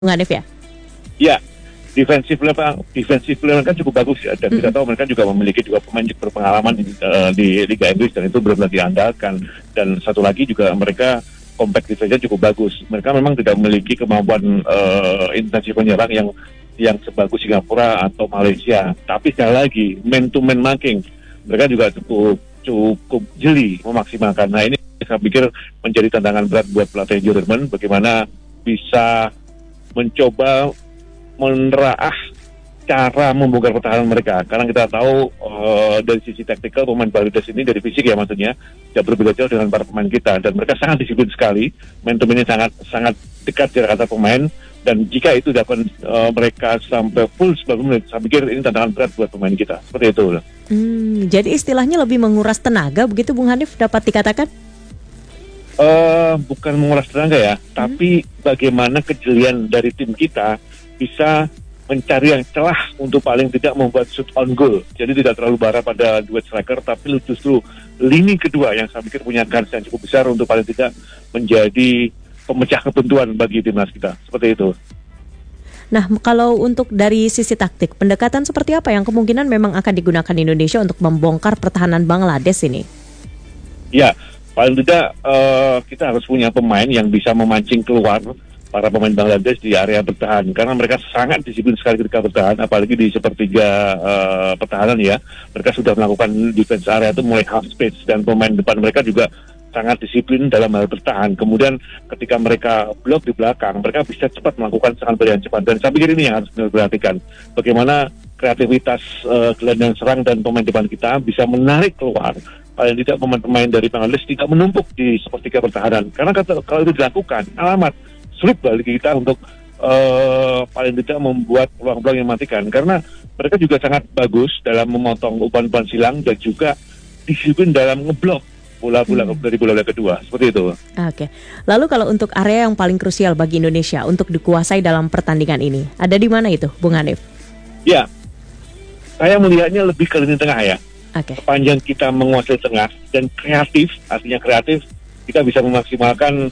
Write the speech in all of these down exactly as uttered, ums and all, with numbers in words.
Bung Hanif ya? Ya, defensive plan, defensive plan kan cukup bagus ya, dan mm-hmm. kita tahu mereka juga memiliki juga pemain berpengalaman di, uh, di Liga Inggris, dan itu benar-benar diandalkan. Dan satu lagi juga mereka compact defense-nya cukup bagus. Mereka memang tidak memiliki kemampuan uh, intensi penyerang yang yang sebagus Singapura atau Malaysia. Tapi sekali lagi, man-to-man marking, mereka juga cukup cukup jeli memaksimalkan. Nah, ini saya pikir menjadi tantangan berat buat pelatih Jerman, bagaimana bisa mencoba meneraah cara membongkar pertahanan mereka. Karena kita tahu uh, dari sisi taktikal pemain Bangladesh ini, dari fisik ya maksudnya, tidak berbeda jauh dengan para pemain kita, dan mereka sangat disiplin sekali, momentumnya sangat sangat dekat jarak antar pemain, dan jika itu dapat uh, mereka sampai full sembilan puluh menit, saya pikir ini tantangan berat buat pemain kita. Seperti itu. Hmm, jadi istilahnya lebih menguras tenaga begitu Bung Hanif dapat dikatakan? Uh, bukan menguras tenaga ya, hmm. tapi bagaimana kejelian dari tim kita bisa mencari yang celah untuk paling tidak membuat shoot on goal. Jadi tidak terlalu bara pada duet striker, tapi justru lini kedua yang saya pikir punya kans yang cukup besar untuk paling tidak menjadi pemecah kebuntuan bagi timnas kita. Seperti itu. Nah, kalau untuk dari sisi taktik, pendekatan seperti apa yang kemungkinan memang akan digunakan Indonesia untuk membongkar pertahanan Bangladesh ini? Ya, paling tidak uh, kita harus punya pemain yang bisa memancing keluar para pemain Bangladesh di area bertahan, karena mereka sangat disiplin sekali ketika bertahan, apalagi di sepertiga uh, pertahanan ya. Mereka sudah melakukan defense area itu mulai half space, dan pemain depan mereka juga sangat disiplin dalam hal bertahan. Kemudian ketika mereka blok di belakang, mereka bisa cepat melakukan serangan berian cepat, dan saya pikir ini yang harus diperhatikan. Bagaimana kreativitas uh, gelandang serang dan pemain depan kita bisa menarik keluar paling tidak pemain-pemain dari Bangladesh tidak menumpuk di sepertiga pertahanan. Karena kalau itu dilakukan, alamat sulit bagi kita untuk uh, paling tidak membuat peluang-peluang yang mematikan, karena mereka juga sangat bagus dalam memotong umpan-umpan silang dan juga disiplin dalam ngeblok bola-bola hmm. dari bola kedua, seperti itu. Oke, lalu kalau untuk area yang paling krusial bagi Indonesia untuk dikuasai dalam pertandingan ini, ada di mana itu, Bung Hanif? Ya, saya melihatnya lebih ke lini tengah ya. Oke. Sepanjang kita menguasai tengah dan kreatif, artinya kreatif, kita bisa memaksimalkan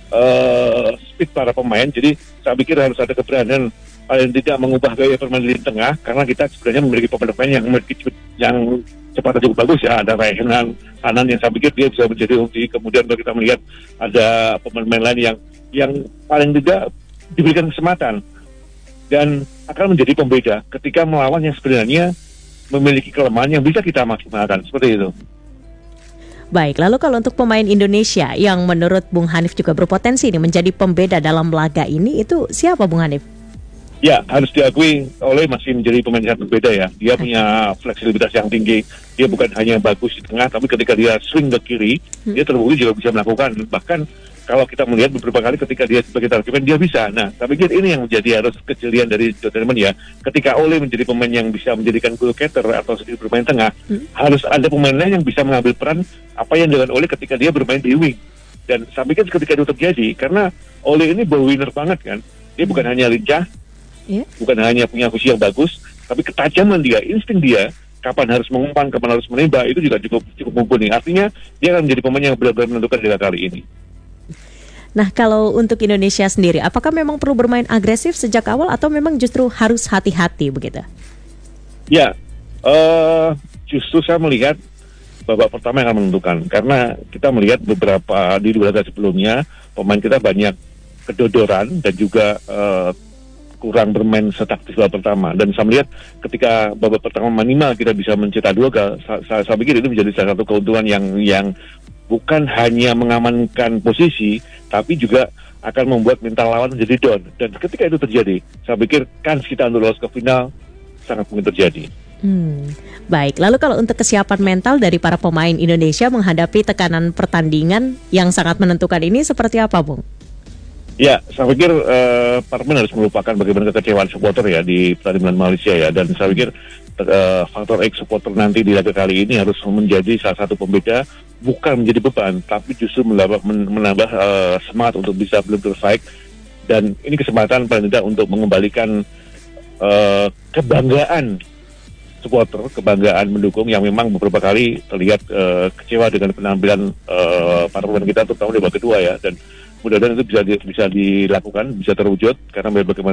Uh, speed para pemain. Jadi saya pikir harus ada keberanian paling tidak mengubah gaya permainan di tengah, karena kita sebenarnya memiliki pemain-pemain yang memiliki yang cepat cukup bagus ya. Ada Raihan Hanan yang saya pikir dia bisa menjadi opsi. Kemudian kalau kita melihat ada pemain-pemain lain yang yang paling tidak diberikan kesempatan dan akan menjadi pembeda ketika melawan yang sebenarnya memiliki kelemahan yang bisa kita maksimalkan, seperti itu. Baik, lalu kalau untuk pemain Indonesia yang menurut Bung Hanif juga berpotensi ini menjadi pembeda dalam laga ini, itu siapa Bung Hanif? Ya, harus diakui Oleh masih menjadi pemain yang berbeda ya. Dia punya fleksibilitas yang tinggi. Dia bukan hanya bagus di tengah, tapi ketika dia swing ke kiri, hmm. dia terbukti juga bisa melakukan. Bahkan kalau kita melihat beberapa kali ketika dia sebagai targetman, dia bisa. Nah, saya pikir ini yang menjadi harus kejelian dari Jerman ya. Ketika Oleh menjadi pemain yang bisa menjadikan goal getter atau sedikit bermain tengah, hmm. harus ada pemain lain yang bisa mengambil peran apa yang dilakukan Oleh ketika dia bermain di wing. Dan saya pikir ketika itu terjadi, karena Oleh ini ball winner banget kan. Dia bukan hanya lincah, yeah. bukan hanya punya visi yang bagus, tapi ketajaman dia, insting dia, kapan harus mengumpan, kapan harus menembak, itu juga cukup cukup mumpuni. Artinya dia akan menjadi pemain yang benar-benar menentukan di kali ini. Nah, kalau untuk Indonesia sendiri, apakah memang perlu bermain agresif sejak awal atau memang justru harus hati-hati begitu? Ya, uh, justru saya melihat babak pertama yang akan menentukan, karena kita melihat beberapa di dua laga sebelumnya pemain kita banyak kedodoran dan juga uh, kurang bermain setaktis babak pertama. Dan saya melihat ketika babak pertama minimal kita bisa mencetak dua gol, saya, saya pikir itu menjadi salah satu keuntungan yang yang bukan hanya mengamankan posisi, tapi juga akan membuat mental lawan menjadi down. Dan ketika itu terjadi, saya pikir kans kita untuk lolos ke final sangat mungkin terjadi. Hmm, baik, lalu kalau untuk kesiapan mental dari para pemain Indonesia menghadapi tekanan pertandingan yang sangat menentukan ini seperti apa, Bung? Ya, saya pikir uh, para pemain harus melupakan bagaimana kekecewaan supporter ya di pertandingan Malaysia ya. Dan saya pikir uh, faktor X supporter nanti di laga kali ini harus menjadi salah satu pembeda, bukan menjadi beban, tapi justru menambah, menambah uh, semangat untuk bisa benar-benar fight. Dan ini kesempatan paling tidak untuk mengembalikan uh, kebanggaan supporter, kebanggaan mendukung yang memang beberapa kali terlihat uh, kecewa dengan penampilan uh, para pemain kita, terutama di babak kedua ya. Dan mudah-mudahan itu bisa di- bisa dilakukan, bisa terwujud karena bagaimana